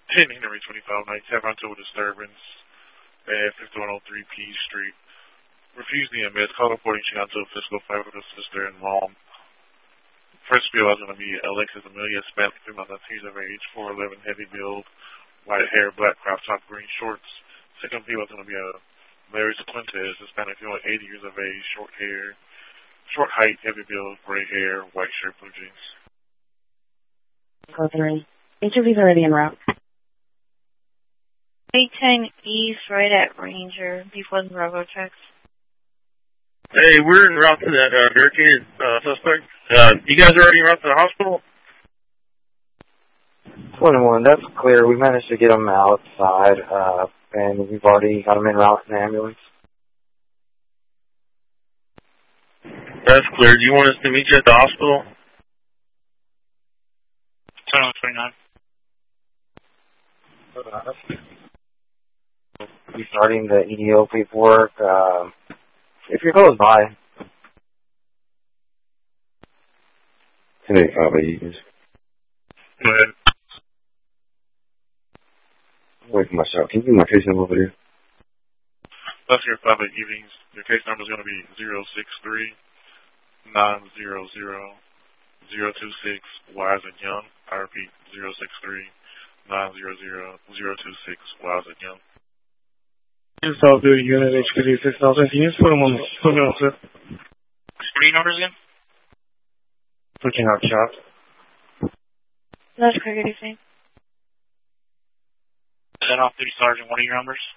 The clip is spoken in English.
Pending number 2597 until disturbance at 5103 P Street. Refused the EMS. Call reporting she got into a physical fight with her sister and mom. First female is going to be Alexis Amelia Spence, female 19 years of age, 4'11", heavy build, white hair, black crop top, green shorts. Second female is going to be Mary Fuentes, Hispanic female, 80 years of age, short hair, short height, heavy build, gray hair, white shirt, blue jeans. Go through. Interview's already en route. 810 East, right at Ranger, before the railroad tracks. Hey, we're en route to that barricaded suspect. You guys are already en route to the hospital? 21, that's clear. We managed to get him outside, and we've already got him en route in the ambulance. That's clear. Do you want us to meet you at the hospital? 29. We're starting the EDO paperwork. If you're close by. Hey, copy. Go ahead. Wait for my shot. Can you give me my case number over there? That's your public evenings. Your case number is going to be 063-900-026, Wise and Young. I repeat, 063-900-026, Wise and Young. Install duty unit HPD 6000. Can you just put them on the sir? Screen numbers again? Looking out shot. That's correct, 10 off-duty sergeant, what are your numbers?